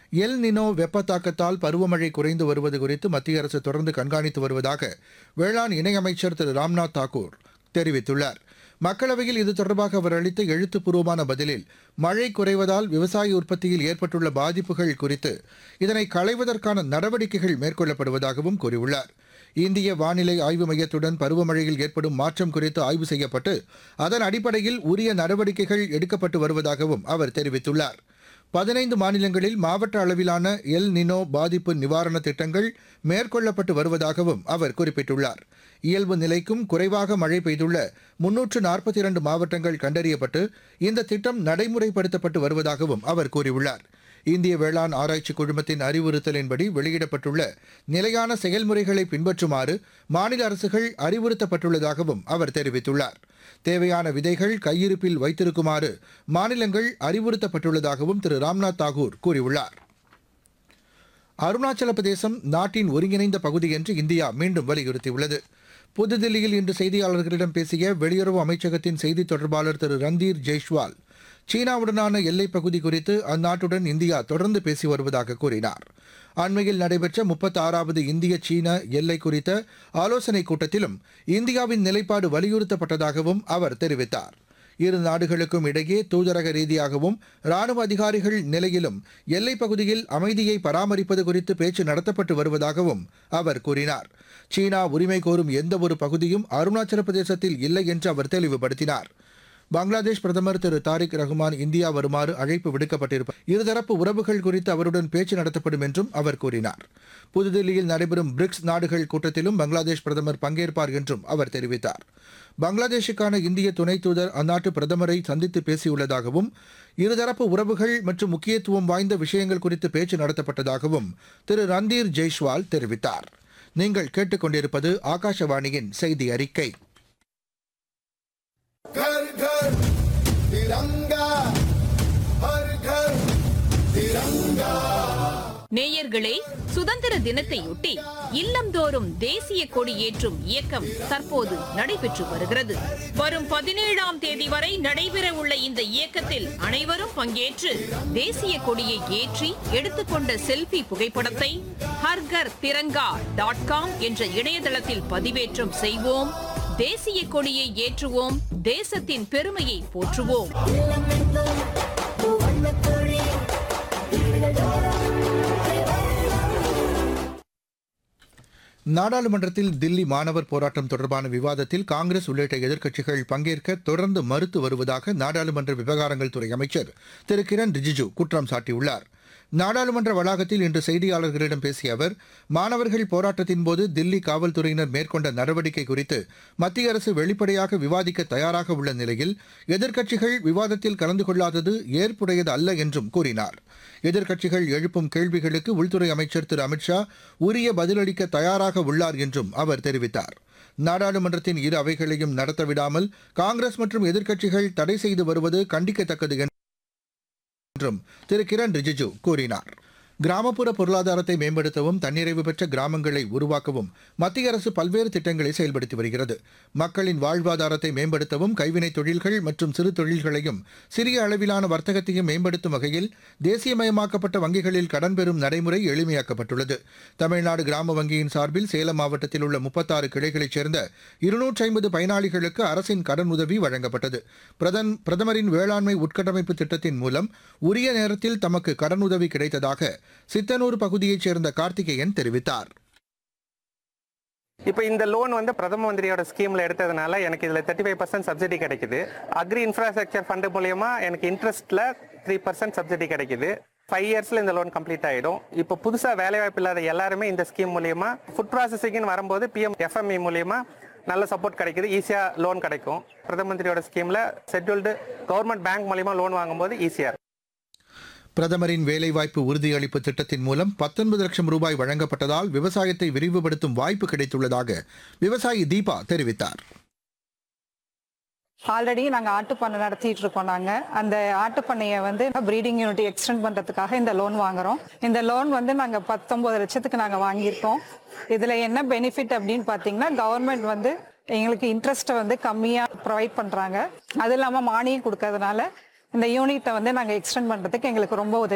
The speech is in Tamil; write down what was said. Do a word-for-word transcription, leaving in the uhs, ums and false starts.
எல் நினோ வெப்ப தாக்கத்தால் பருவமழை குறைந்து வருவது குறித்து மத்திய அரசு தொடர்ந்து கண்காணித்து வருவதாக வேளாண் இணையமைச்சர் திரு ராம்நாத் தாக்கூர் தெரிவித்துள்ளார். மக்களவையில் இது தொடர்பாக அவர் அளித்த எழுத்துப்பூர்வமான பதிலில் மழை குறைவதால் விவசாய உற்பத்தியில் ஏற்பட்டுள்ள பாதிப்புகள் குறித்து இதனை களைவதற்கான நடவடிக்கைகள் மேற்கொள்ளப்படுவதாகவும் கூறியுள்ளார். இந்திய வானிலை ஆய்வு மையத்துடன் பருவமழையில் ஏற்படும் மாற்றம் குறித்து ஆய்வு செய்யப்பட்டு அதன் அடிப்படையில் உரிய நடவடிக்கைகள் எடுக்கப்பட்டு வருவதாகவும் அவர் தெரிவித்துள்ளார். பதினைந்து மாநிலங்களில் மாவட்ட அளவிலான எல் நினோ பாதிப்பு நிவாரண திட்டங்கள் மேற்கொள்ளப்பட்டு வருவதாகவும் அவர் குறிப்பிட்டுள்ளார். இயல்பு நிலைக்கும் குறைவாக மழை பெய்துள்ள முன்னூற்று நாற்பத்தி இரண்டு மாவட்டங்கள் கண்டறியப்பட்டு இந்த திட்டம் நடைமுறைப்படுத்தப்பட்டு வருவதாகவும் அவர் கூறியுள்ளார். இந்திய வேளாண் ஆராய்ச்சி குழுமத்தின் அறிவுறுத்தலின்படி வெளியிடப்பட்டுள்ள நிலையான செயல்முறைகளை பின்பற்றுமாறு மாநில அரசுகள் அறிவுறுத்தப்பட்டுள்ளதாகவும் அவர் தெரிவித்துள்ளார். தேவையான விதைகள் கையிருப்பில் வைத்திருக்குமாறு மாநிலங்கள் அறிவுறுத்தப்பட்டுள்ளதாகவும் திரு ராம்நாத் தாக்கூர் கூறியுள்ளார். அருணாச்சல பிரதேசம் நாட்டின் ஒருங்கிணைந்த பகுதி என்று இந்தியா மீண்டும் வலியுறுத்தியுள்ளது. புதுதில்லியில் இன்று செய்தியாளர்களிடம் பேசிய வெளியுறவு அமைச்சகத்தின் செய்தித் தொடர்பாளர் திரு ரந்தீர் ஜெய்ஷ்வால், சீனாவுடனான எல்லைப் பகுதி குறித்து அந்நாட்டுடன் இந்தியா தொடர்ந்து பேசி வருவதாக கூறினார். அண்மையில் நடைபெற்ற முப்பத்தாறாவது இந்திய சீன எல்லை குறித்த ஆலோசனைக் கூட்டத்திலும் இந்தியாவின் நிலைப்பாடு வலியுறுத்தப்பட்டதாகவும் அவர் தெரிவித்தார். இரு நாடுகளுக்கும் இடையே தூதரக ரீதியாகவும் ராணுவ அதிகாரிகள் நிலையிலும் எல்லைப் பகுதியில் அமைதியை பராமரிப்பது குறித்து பேச்சு நடத்தப்பட்டு வருவதாகவும் அவர் கூறினார். சீனா உரிமை கோரும் எந்தவொரு பகுதியும் அருணாச்சல பிரதேசத்தில் இல்லை என்று அவர் தெளிவுபடுத்தினார். பங்களாதேஷ் பிரதமர் திரு தாரிக் ரஹ்மான் இந்தியா வருமாறு அழைப்பு விடுக்கப்பட்டிருப்ப இருதரப்பு உறவுகள் குறித்து அவருடன் பேச்சு நடத்தப்படும் என்றும் அவர் கூறினார். புதுதில்லியில் நடைபெறும் பிரிக்ஸ் நாடுகள் கூட்டத்திலும் பங்களாதேஷ் பிரதமர் பங்கேற்பார் என்றும் அவர் தெரிவித்தார். பங்களாதேஷுக்கான இந்திய துணை தூதர் அந்நாட்டு பிரதமரை சந்தித்து பேசியுள்ளதாகவும் இருதரப்பு உறவுகள் மற்றும் முக்கியத்துவம் வாய்ந்த விஷயங்கள் குறித்து பேச்சு நடத்தப்பட்டதாகவும் திரு ரந்தீர் ஜெய்ஷ்வால் தெரிவித்தார். நீங்கள் கேட்டுக்கொண்டிருப்பது ஆகாஷவாணியின் செய்தி அறிக்கை. घर घर तिरंगा, हर घर तिरंगा. நேயர்களே, சுதந்திர தினத்தையொட்டி இல்லந்தோறும் தேசிய கொடி ஏற்றும் இயக்கம் தற்போது நடைபெற்று வருகிறது. வரும் பதினேழாம் தேதி வரை நடைபெற உள்ள இந்த இயக்கத்தில் அனைவரும் பங்கேற்று தேசிய கொடியை ஏற்றி எடுத்துக்கொண்ட செல்ஃபி புகைப்படத்தை ஹர்கர் திரங்கா டாட் காம் என்ற இணையதளத்தில் பதிவேற்றம் செய்வோம். தேசிய கொடியை ஏற்றுவோம், தேசத்தின் பெருமையை போற்றுவோம். நாடாளுமன்றத்தில் தில்லி மாணவர் போராட்டம் தொடர்பான விவாதத்தில் காங்கிரஸ் உள்ளிட்ட எதிர்க்கட்சிகள் பங்கேற்க தொடர்ந்து மறுத்து வருவதாக நாடாளுமன்ற விவகாரங்கள் துறை அமைச்சர் திரு கிரண் ரிஜிஜு குற்றம் சாட்டியுள்ளார். நாடாளுமன்ற வளாகத்தில் இன்று செய்தியாளர்களிடம் பேசிய அவர், மாணவர்கள் போராட்டத்தின்போது தில்லி காவல்துறையினர் மேற்கொண்ட நடவடிக்கை குறித்து மத்திய அரசு வெளிப்படையாக விவாதிக்க தயாராக உள்ள நிலையில் எதிர்க்கட்சிகள் விவாதத்தில் கலந்து கொள்ளாதது ஏற்புடையது அல்ல என்றும் கூறினார். எதிர்க்கட்சிகள் எழுப்பும் கேள்விகளுக்கு உள்துறை அமைச்சர் திரு அமித்ஷா உரிய பதிலளிக்க தயாராக உள்ளார் என்றும் அவர் தெரிவித்தார். நாடாளுமன்றத்தின் இரு அவைகளையும் நடத்தவிடாமல் காங்கிரஸ் மற்றும் எதிர்க்கட்சிகள் தடை செய்து வருவது கண்டிக்கத்தக்கது என்றும் திரு கிரண் ரிஜிஜு கூறினார். கிராமப்புற பொருளாதாரத்தை மேம்படுத்தவும் தன்னிறைவு பெற்ற கிராமங்களை உருவாக்கவும் மத்திய அரசு பல்வேறு திட்டங்களை செயல்படுத்தி வருகிறது. மக்களின் வாழ்வாதாரத்தை மேம்படுத்தவும் கைவினைத் தொழில்கள் மற்றும் சிறு தொழில்களையும் சிறிய அளவிலான வர்த்தகத்தையும் மேம்படுத்தும் வகையில் தேசியமயமாக்கப்பட்ட வங்கிகளில் கடன் பெறும் நடைமுறை எளிமையாக்கப்பட்டுள்ளது. தமிழ்நாடு கிராம வங்கியின் சார்பில் சேலம் மாவட்டத்தில் உள்ள முப்பத்தாறு கிளைகளைச் சேர்ந்த இருநூற்றி ஐம்பது பயனாளிகளுக்கு அரசின் கடன் உதவி வழங்கப்பட்டது. பிரதன் பிரதமரின் வேளாண்மை உட்கட்டமைப்பு திட்டத்தின் மூலம் உரிய நேரத்தில் தமக்கு கடனுதவி கிடைத்ததாக சித்தனூர் பகுதியைச் சேர்ந்த கார்த்திகேயன் தெரிவித்தார். இப்போ இந்த லோன் வந்து பிரதம மந்திரியோட ஸ்கீம்ல எடுத்ததுனால எனக்கு இதுல தேர்ட்டி ஃபைவ் பர்சன்ட் சப்சிடி கிடைக்குது. அக்ரி இன்ஃப்ராஸ்ட்ரக்சர் ஃபண்ட் மூலியமா எனக்கு இன்ட்ரெஸ்ட்ல த்ரீ பர்சன்ட் சப்சிடி கிடைக்குது. ஃபைவ் இயர்ஸ்ல இந்த லோன் கம்ப்ளீட் ஆயிடும். இப்போ புதுசா வேலை வாய்ப்பு இல்லாத எல்லாருமே இந்த ஸ்கீம் மூலியமா ஃபுட் ப்ராசஸிங்னு வரும்போது பிஎம் எஃப்எம்இ மூலியமா நல்ல சப்போர்ட் கிடைக்குது, ஈஸியா லோன் கிடைக்கும். பிரதம மந்திரியோட ஸ்கீம்ல ஷெட்யூல்டு கவர்மெண்ட் பேங்க் மூலியமா லோன் வாங்கும்போது ஈஸியா இருக்கும். பிரதமரின் வேலைவாய்ப்பு உறுதியளிப்பு திட்டத்தின் மூலம் பத்தொன்பது லட்சம் ரூபாய் வழங்கப்பட்டதால் விவசாயத்தை விரிவுபடுத்தும் வாய்ப்பு கிடைத்துள்ளதாக விவசாயி தீபா தெரிவித்தார். ஆல்ரெடி நாங்கள் ஆட்டுப்பண்ணை நடத்திட்டு இருக்கோம். நாங்கள் அந்த ஆட்டுப்பண்ணையை வந்து ப்ரீடிங் யூனிட் எக்ஸ்டெண்ட் பண்ணுறதுக்காக இந்த லோன் வாங்குறோம். இந்த லோன் வந்து நாங்கள் பத்தொன்பது லட்சத்துக்கு நாங்கள் வாங்கியிருக்கோம். இதில் என்ன பெனிஃபிட் அப்படின்னு பார்த்தீங்கன்னா, கவர்மெண்ட் வந்து எங்களுக்கு இன்ட்ரெஸ்ட்டை வந்து கம்மியாக ப்ரொவைட் பண்ணுறாங்க. அது இல்லாமல் மானியம் கொடுக்கறதுனால இந்த யூனிட்டை வந்து நாங்கள் எக்ஸ்டெண்ட் பண்ணுறதுக்கு எங்களுக்கு ரொம்ப உதவி